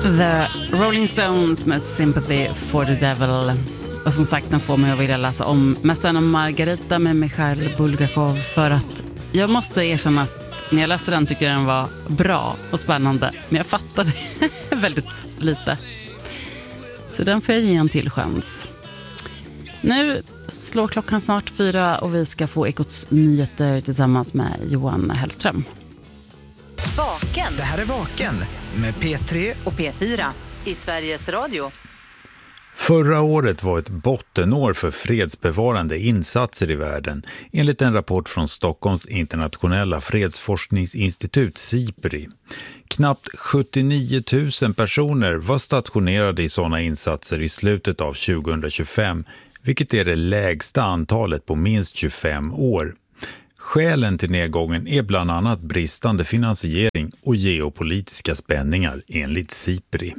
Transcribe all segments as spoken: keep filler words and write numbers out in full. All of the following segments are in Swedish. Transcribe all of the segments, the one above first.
The Rolling Stones med Sympathy for the Devil. Och som sagt, den får mig att vilja läsa om Mästaren och Margarita med Mikhail Bulgakov, för att jag måste erkänna att när jag läste den tyckte jag den var bra och spännande, men jag fattade väldigt lite. Så den får jag ge en till chans. Nu slår klockan snart fyra och vi ska få Ekots nyheter tillsammans med Johan Hellström. Vaken. Det här är Vaken med P tre och P fyra i Sveriges Radio. Förra året var ett bottenår för fredsbevarande insatser i världen, enligt en rapport från Stockholms internationella fredsforskningsinstitut SIPRI. Knappt sjuttionio tusen personer var stationerade i sådana insatser i slutet av tjugohundratjugofem, vilket är det lägsta antalet på minst tjugofem år. Skälen till nedgången är bland annat bristande finansiering och geopolitiska spänningar, enligt SIPRI.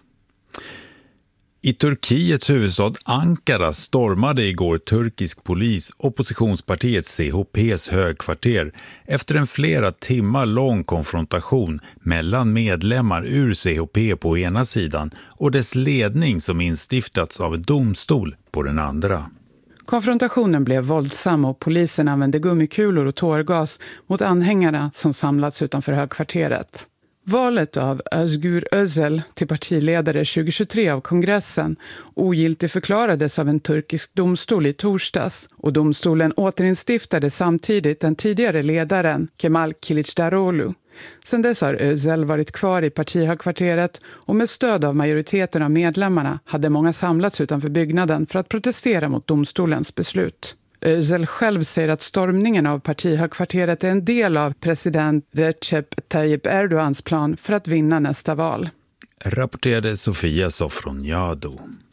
I Turkiets huvudstad Ankara stormade igår turkisk polis oppositionspartiet C H P:s högkvarter efter en flera timmar lång konfrontation mellan medlemmar ur C H P på ena sidan och dess ledning som instiftats av en domstol på den andra. Konfrontationen blev våldsam och polisen använde gummikulor och tårgas mot anhängarna som samlats utanför högkvarteret. Valet av Özgür Özel till partiledare tjugohundratjugotre av kongressen ogiltigt förklarades av en turkisk domstol i torsdags, och domstolen återinstiftade samtidigt den tidigare ledaren Kemal Kılıçdaroğlu. Sedan dess har Özel varit kvar i partihögkvarteret och med stöd av majoriteten av medlemmarna hade många samlats utanför byggnaden för att protestera mot domstolens beslut. Özel själv säger att stormningen av partihögkvarteret är en del av president Recep Tayyip Erdogans plan för att vinna nästa val. Rapporterade Sofia Sofroniado.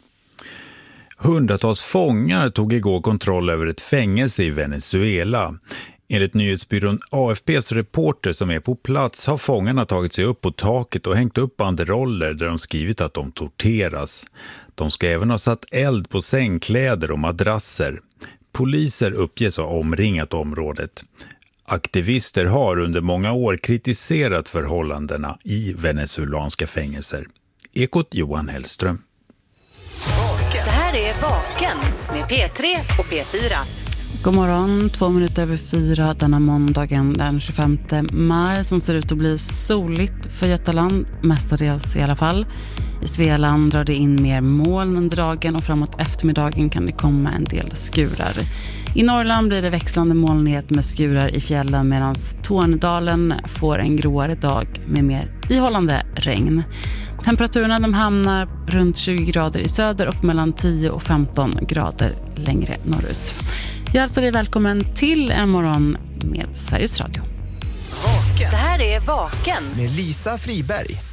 Hundratals fångar tog igår kontroll över ett fängelse i Venezuela. Enligt nyhetsbyrån A F P:s reporter som är på plats har fångarna tagit sig upp på taket och hängt upp banderoller där de skrivit att de torteras. De ska även ha satt eld på sängkläder och madrasser. Poliser uppges ha omringat området. Aktivister har under många år kritiserat förhållandena i venezuelanska fängelser. Ekot Johan Hellström. Det här är Vaken med P tre och P fyra. God morgon, två minuter över fyra denna måndagen den tjugofemte maj, som ser ut att bli soligt för Götaland, mestadels i alla fall. I Svealand drar det in mer moln under dagen och framåt eftermiddagen kan det komma en del skurar. I Norrland blir det växlande molnighet med skurar i fjällen, medan Tornedalen får en gråare dag med mer ihållande regn. Temperaturerna de hamnar runt tjugo grader i söder och mellan tio och femton grader längre norrut. Jag hälsar dig välkommen till en morgon med Sveriges Radio. Vaken. Det här är Vaken med Lisa Friberg.